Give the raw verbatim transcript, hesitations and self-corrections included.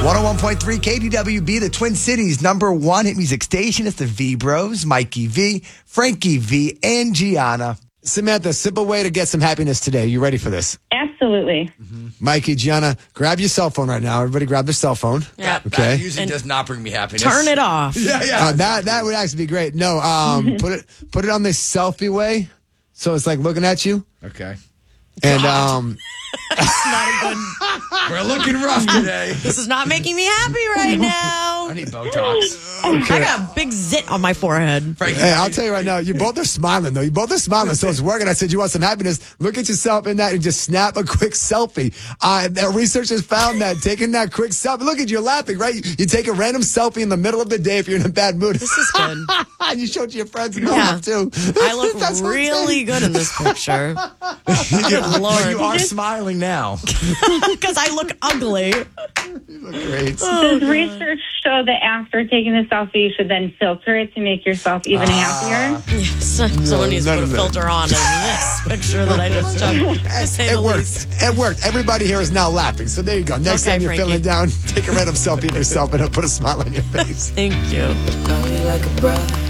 one oh one point three K D W B, the Twin Cities' number one hit music station. It's the V-Bros, Mikey V, Frankie V, and Gianna. Samantha, simple way to get some happiness today. You ready for this? Absolutely. Mm-hmm. Mikey, Gianna, grab your cell phone right now. Everybody grab their cell phone. Yeah. Okay. That music and does not bring me happiness. Turn it off. Yeah, yeah. Uh, that that would actually be great. No, um, put it put it on the selfie way, so it's like looking at you. Okay. And um, Not a good. We're looking rough today. This is not making me happy right now. I need Botox. I got a big zit on my forehead. Frankie, hey, I'll tell you right now, you both are smiling though. You both are smiling, so it's working. I said you want some happiness. Look at yourself in that and just snap a quick selfie. Uh, the researchers found that taking that quick selfie. Look at you laughing, right? You, you take a random selfie in the middle of the day if you're in a bad mood. This is good. And you show it to your friends and they Yeah. laugh too. I look That's what I'm really saying. good in this picture. you, Lord. you are smiling now. Because I look ugly. You look great. Does research show that after taking the selfie, you should then filter it to make yourself even happier? Yes. Someone needs to none put a of that. filter on in this picture that I just took. To say It the worked. least. It worked. Everybody here is now laughing. So there you go. Next Okay, time you're Frankie. feeling down, take a random selfie of yourself and it'll put a smile on your face. Thank you. Love you like a brother.